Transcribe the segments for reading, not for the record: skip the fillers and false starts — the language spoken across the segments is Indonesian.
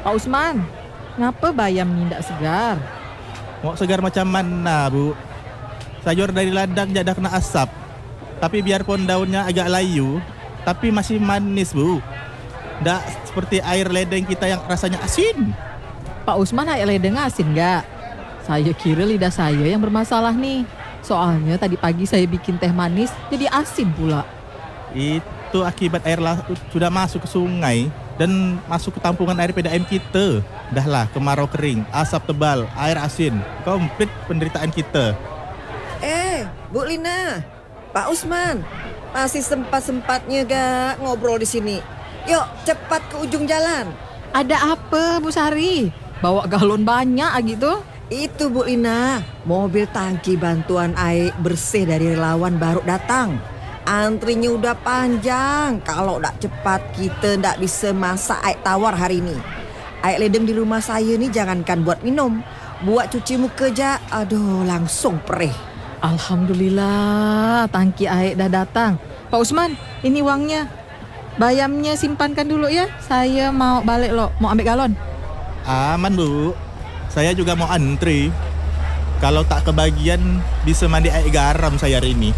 Pak Usman, ngapa bayam ni ndak segar? Mau segar macam mana, Bu? Sayur dari ladang jadah kena asap. Tapi biarpun daunnya agak layu, tapi masih manis, Bu. Ndak seperti air ledeng kita yang rasanya asin. Pak Usman air ledeng asin nggak? Saya kira lidah saya yang bermasalah nih. Soalnya tadi pagi saya bikin teh manis jadi asin pula. Itu akibat air laut sudah masuk ke sungai dan masuk ke tampungan air PDAM kita. Dahlah kemarau kering, asap tebal, air asin. Komplit penderitaan kita. Bu Lina, Pak Usman, masih sempat-sempatnya gak ngobrol di sini? Yuk, cepat ke ujung jalan. Ada apa Bu Sari? Bawa galon banyak gitu? Itu Bu Lina, mobil tangki bantuan air bersih dari relawan baru datang. Antrinya udah panjang. Kalau tak cepat kita tak bisa masak air tawar hari ini. Air ledeng di rumah saya nih jangankan buat minum, buat cuci muka aja, aduh langsung perih. Alhamdulillah, tangki air dah datang. Pak Usman, ini uangnya. Bayamnya simpankan dulu ya. Saya mau balik loh, mau ambil galon. Aman, Bu. Saya juga mau antri. Kalau tak kebagian bisa mandi air garam saya hari ini.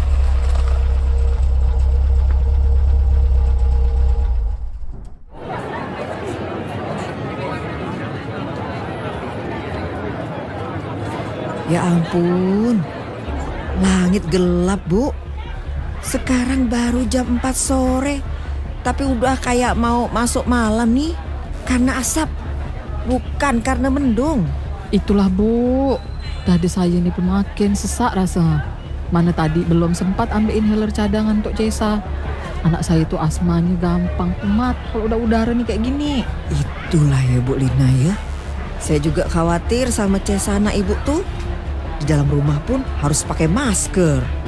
Ya ampun, langit gelap Bu. Sekarang baru jam 4 sore, tapi udah kayak mau masuk malam nih. Karena asap, bukan karena mendung. Itulah Bu, dada saya ini pun makin sesak rasa. Mana tadi belum sempat ambil inhaler cadangan untuk Cesa. Anak saya itu asmanya gampang kumat kalau udah udara nih kayak gini. Itulah ya Bu Lina ya. Saya juga khawatir sama Cesa anak ibu tuh. Di dalam rumah pun harus pakai masker.